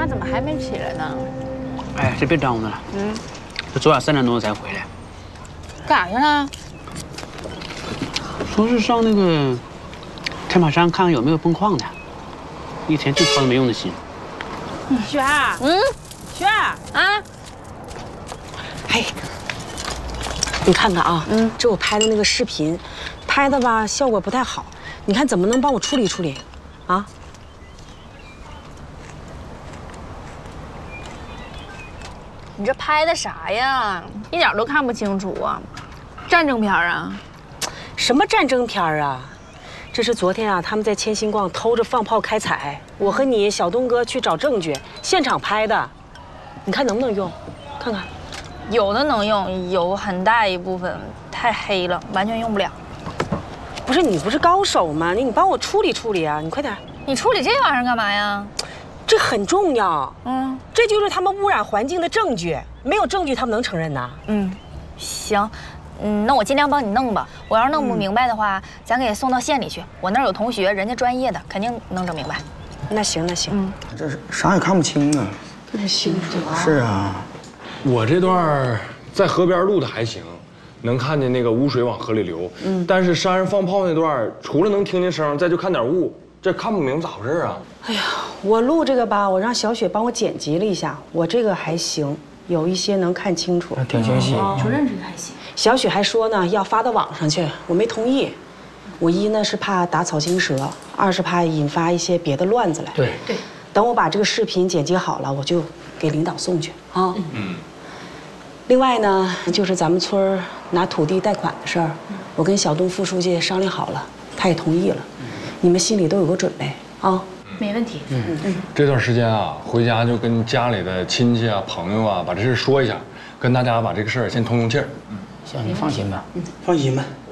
妈怎么还没起来呢？ 哎，这别耽误了。这昨晚3点多才回来。 干啥去了？ 说是上那个天马山看看有没有崩矿的，一天净操那没用的心。 雪儿，雪儿啊， 哎，你看看啊，这我拍的那个视频，拍的吧效果不太好，你看怎么能帮我处理处理，啊？ 你这拍的啥呀？一点都看不清楚啊！战争片啊？ 什么战争片啊？这是昨天啊，他们在千星逛偷着放炮开采，我和你小东哥去找证据，现场拍的，你看能不能用？看看。 有的能用，有很大一部分太黑了，完全用不了。 不是你不是高手吗？你帮我处理处理啊！你快点。 你处理这玩意儿干嘛呀？ 这很重要。这就是他们污染环境的证据，没有证据他们能承认呐。 行。那我尽量帮你弄吧。我要是弄不明白的话，咱给送到县里去。我那儿有同学，人家专业的，肯定能整明白。 那行，那行。 这是啥也看不清啊。 那行， 是啊。 我这段在河边录的还行，能看见那个污水往河里流。但是山上放炮那段，除了能听见声，再就看点雾，这看不明白咋回事啊？ 哎呀，我录这个吧，我让小雪帮我剪辑了一下，我这个还行，有一些能看清楚， 挺清晰。 主任这个还行。 小雪还说呢，要发到网上去，我没同意。我一呢是怕打草惊蛇，二是怕引发一些别的乱子来。 对。 等我把这个视频剪辑好了，我就给领导送去啊。另外呢，就是咱们村拿土地贷款的事儿，我跟小东副书记商量好了，他也同意了。你们心里都有个准备啊。 没问题。 这段时间啊，回家就跟家里的亲戚啊、朋友啊，把这事说一下，跟大家把这个事儿先通气儿。 行，你放心吧。 放心吧。